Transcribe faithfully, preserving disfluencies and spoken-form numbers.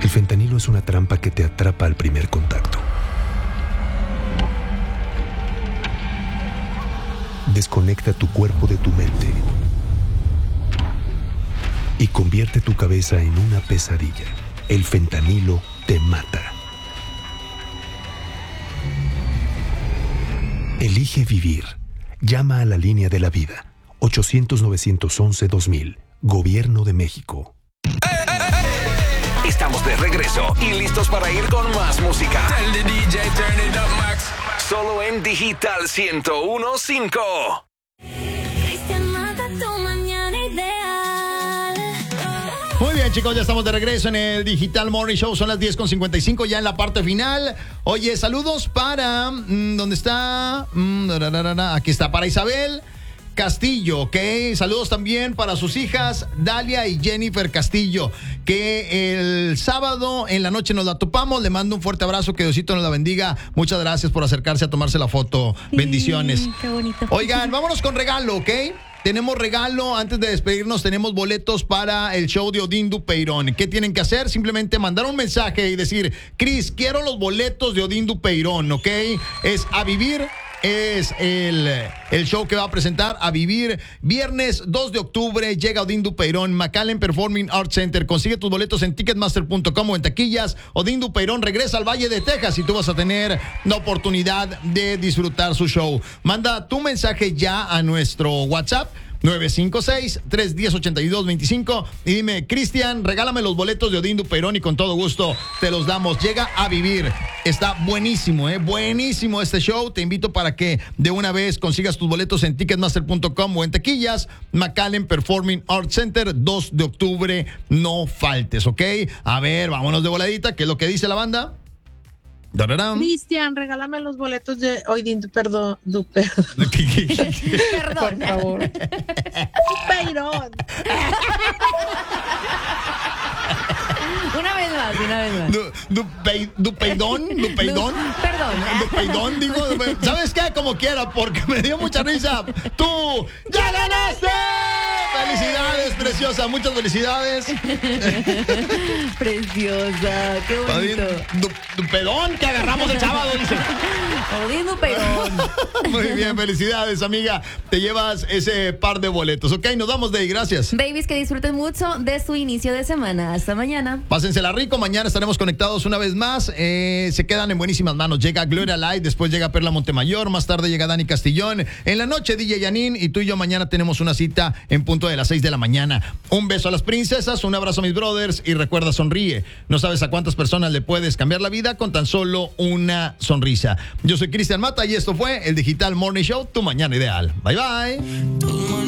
El fentanilo es una trampa que te atrapa al primer contacto. Desconecta tu cuerpo de tu mente y convierte tu cabeza en una pesadilla. El fentanilo te mata. Elige vivir. Llama a la línea de la vida. ochocientos, novecientos once, dos mil. Gobierno de México. Estamos de regreso y listos para ir con más música. Tell the D J, turn it up, Max. Solo en Digital ciento uno punto cinco. Muy bien, chicos, ya estamos de regreso en el Digital Morning Show. Son las diez con cincuenta y cinco, ya en la parte final. Oye, saludos para... Mmm, ¿dónde está? Mm, da, da, da, da, aquí está, para Isabel Castillo, ¿ok? Saludos también para sus hijas Dalia y Jennifer Castillo, que el sábado en la noche nos la topamos. Le mando un fuerte abrazo, que Diosito nos la bendiga. Muchas gracias por acercarse a tomarse la foto. Bendiciones. Sí, qué bonito. Oigan, vámonos con regalo, ¿ok? Tenemos regalo, antes de despedirnos tenemos boletos para el show de Odín Dupeirón. ¿Qué tienen que hacer? Simplemente mandar un mensaje y decir: Cris, quiero los boletos de Odín Dupeirón, ¿ok? Es A Vivir. Es el, el show que va a presentar A Vivir. Viernes dos de octubre llega Odín Dupeirón, McAllen Performing Arts Center. Consigue tus boletos en ticketmaster punto com o en taquillas. Odín Dupeirón regresa al Valle de Texas y tú vas a tener la oportunidad de disfrutar su show. Manda tu mensaje ya a nuestro WhatsApp nueve cinco seis, tres uno cero, ocho dos dos cinco y dime: Cristian, regálame los boletos de Odín Dupeirón, y con todo gusto te los damos. Llega A Vivir. Está buenísimo, ¿eh? Buenísimo este show. Te invito para que de una vez consigas tus boletos en ticketmaster punto com o en taquillas. McAllen Performing Arts Center, dos de octubre. No faltes, ¿ok? A ver, vámonos de voladita. ¿Qué es lo que dice la banda? Cristian, regálame los boletos de Odín, perdón, du, perdón. Perdón. Por favor. Dupeirón. Una vez más, una vez más. Du, dupe, dupeidón, dupeidón. Du, perdón. Dupeidón, digo. ¿Sabes qué? Como quiera, porque me dio mucha risa. ¡Tú ya ganaste! ¡Felicidades, preciosa! Muchas felicidades. Preciosa, qué bonito. Du, dupedón que agarramos el sábado, dice. Odín Dupeirón. Muy bien, felicidades, amiga. Te llevas ese par de boletos, ¿ok? Nos vamos de ahí, gracias. Babies, que disfruten mucho de su inicio de semana. Hasta mañana. Pásensela rico, mañana estaremos conectados una vez más. Eh, se quedan en buenísimas manos. Llega Gloria Light, después llega Perla Montemayor, más tarde llega Dani Castillón. En la noche, D J Yanin, y tú y yo mañana tenemos una cita en punto de las seis de la mañana. Un beso a las princesas, un abrazo a mis brothers y recuerda, sonríe. No sabes a cuántas personas le puedes cambiar la vida con tan solo una sonrisa. Yo soy Cristian Mata y esto fue el Digital Morning Show, tu mañana ideal. Bye, bye.